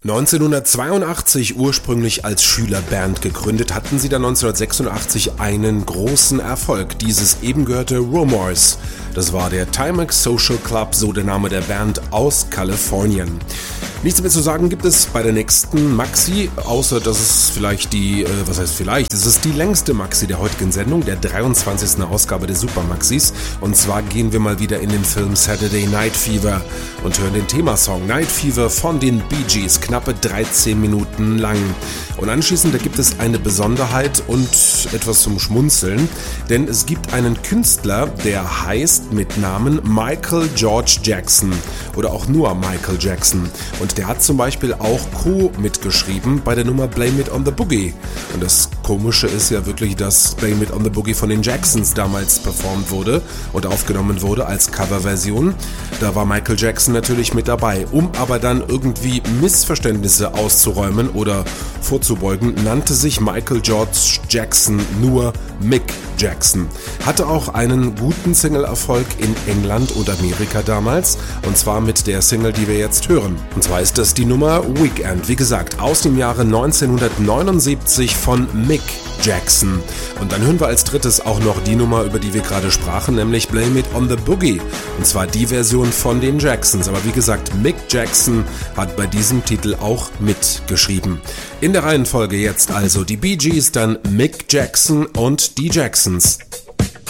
1982 ursprünglich als Schülerband gegründet, hatten sie dann 1986 einen großen Erfolg. Dieses eben gehörte Rumors. Das war der Timex Social Club, so der Name der Band aus Kalifornien. Nichts mehr zu sagen gibt es bei der nächsten Maxi, außer dass es vielleicht es ist die längste Maxi der heutigen Sendung, der 23. Ausgabe der Super Maxis. Und zwar gehen wir mal wieder in den Film Saturday Night Fever und hören den Themasong Night Fever von den Bee Gees, knappe 13 Minuten lang. Und anschließend, da gibt es eine Besonderheit und etwas zum Schmunzeln, denn es gibt einen Künstler, der heißt mit Namen Michael George Jackson oder auch nur Michael Jackson. Und der hat zum Beispiel auch Co. mitgeschrieben bei der Nummer Blame It on the Boogie. Und das Komische ist ja wirklich, dass Blame It on the Boogie von den Jacksons damals performt wurde und aufgenommen wurde als Coverversion. Da war Michael Jackson natürlich mit dabei. Um aber dann irgendwie Missverständnisse auszuräumen oder vorzubeugen, nannte sich Michael George Jackson nur Mick Jackson. Hatte auch einen guten Single-Erfolg in England und Amerika damals, und zwar mit der Single, die wir jetzt hören. Und zwar ist das die Nummer Weekend, wie gesagt, aus dem Jahre 1979 von Mick Jackson. Und dann hören wir als drittes auch noch die Nummer, über die wir gerade sprachen, nämlich Blame It on the Boogie. Und zwar die Version von den Jacksons. Aber wie gesagt, Mick Jackson hat bei diesem Titel auch mitgeschrieben. In der Reihenfolge jetzt also die Bee Gees, dann Mick Jackson und die Jacksons.